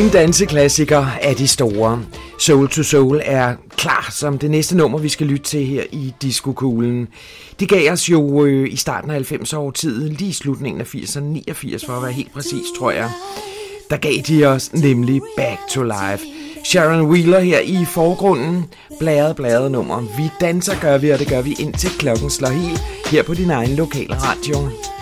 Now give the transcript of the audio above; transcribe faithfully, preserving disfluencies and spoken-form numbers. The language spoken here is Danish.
En danseklassiker af de store. Soul to Soul er klar som det næste nummer, vi skal lytte til her i diskokuglen. De gav os jo øh, i starten af halvfems-årtiet, lige i slutningen af firserne, niogfirs for at være helt præcis, tror jeg. Der gav de os nemlig Back to Life. Sharon Wheeler her i forgrunden. Blæret, blæret nummer. Vi danser, gør vi, og det gør vi indtil klokken slår helt her på din egen lokale radio.